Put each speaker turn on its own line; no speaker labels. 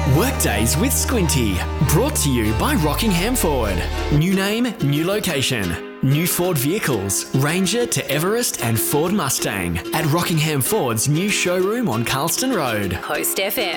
Workdays with Squinty, brought to you by Rockingham Ford. New name, new location. New Ford vehicles, Ranger to Everest and Ford Mustang at Rockingham Ford's new showroom on Carlston Road.
Host FM.